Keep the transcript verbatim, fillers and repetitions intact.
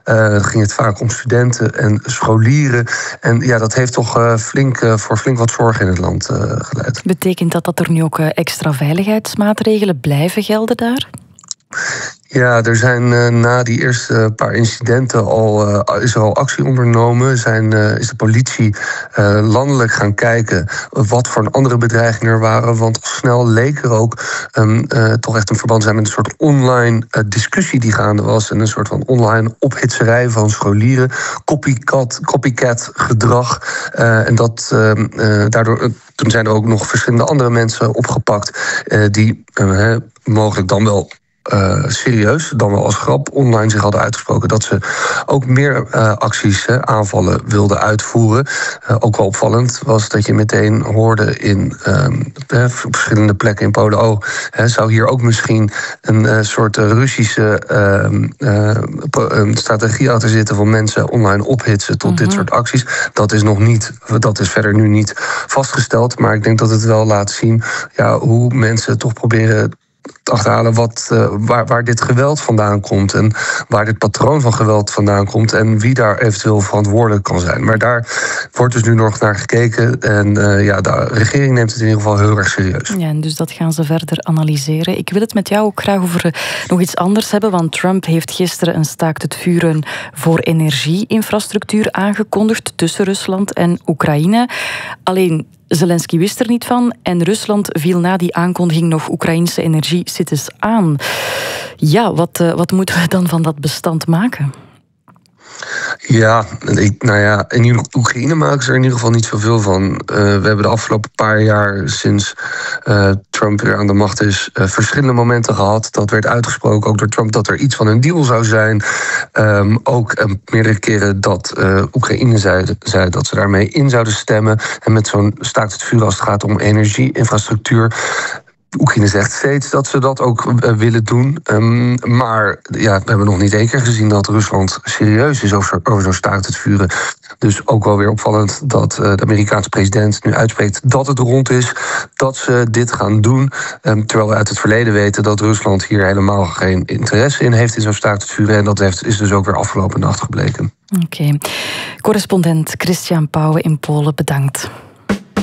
Uh, ging het vaak om studenten en scholieren. En ja, dat heeft toch uh, flink, uh, voor flink wat zorgen in het land uh, geleid. Betekent dat dat er nu ook uh, extra veiligheidsmaatregelen blijven gelden daar? Ja, er zijn uh, na die eerste paar incidenten al, uh, is er al actie ondernomen. Zijn, uh, is de politie uh, landelijk gaan kijken wat voor andere bedreigingen er waren. Want al snel leek er ook um, uh, toch echt een verband zijn met een soort online uh, discussie die gaande was. En een soort van online ophitserij van scholieren. Copycat, copycat gedrag. Uh, en dat uh, uh, daardoor... Uh, toen zijn er ook nog verschillende andere mensen opgepakt uh, die uh, mogelijk dan wel Uh, serieus, dan wel als grap, online zich hadden uitgesproken dat ze ook meer uh, acties, uh, aanvallen wilden uitvoeren. Uh, ook wel opvallend was dat je meteen hoorde in um, uh, verschillende plekken in Polen, oh, uh, zou hier ook misschien een uh, soort uh, Russische uh, uh, strategie achter zitten van mensen online ophitsen tot mm-hmm. dit soort acties. Dat is nog niet, dat is verder nu niet vastgesteld, maar ik denk dat het wel laat zien ja, hoe mensen toch proberen te achterhalen wat, uh, waar, waar dit geweld vandaan komt en waar dit patroon van geweld vandaan komt en wie daar eventueel verantwoordelijk kan zijn. Maar daar wordt dus nu nog naar gekeken en uh, ja, de regering neemt het in ieder geval heel erg serieus. Ja, en dus dat gaan ze verder analyseren. Ik wil het met jou ook graag over uh, nog iets anders hebben, want Trump heeft gisteren een staakt het vuren voor energieinfrastructuur aangekondigd tussen Rusland en Oekraïne. Alleen Zelensky wist er niet van en Rusland viel na die aankondiging nog Oekraïnse energiecities aan. Ja, wat, uh, wat moeten we dan van dat bestand maken? Ja, ik, nou ja, in Oekraïne maken ze er in ieder geval niet zoveel van. Uh, we hebben de afgelopen paar jaar, sinds uh, Trump weer aan de macht is, uh, verschillende momenten gehad. Dat werd uitgesproken, ook door Trump, dat er iets van een deal zou zijn. Um, ook uh, meerdere keren dat uh, Oekraïne zei, zei dat ze daarmee in zouden stemmen. En met zo'n staakt het vuur als het gaat om energieinfrastructuur. Oekraïne zegt steeds dat ze dat ook uh, willen doen. Um, maar ja, we hebben nog niet één keer gezien dat Rusland serieus is over, over zo'n staakt het vuren. Dus ook wel weer opvallend dat uh, de Amerikaanse president nu uitspreekt dat het rond is, dat ze dit gaan doen. Um, terwijl we uit het verleden weten dat Rusland hier helemaal geen interesse in heeft in zo'n staakt het vuren. En dat heeft, is dus ook weer afgelopen nacht gebleken. Oké. Okay. Correspondent Christian Pauwen in Polen, bedankt.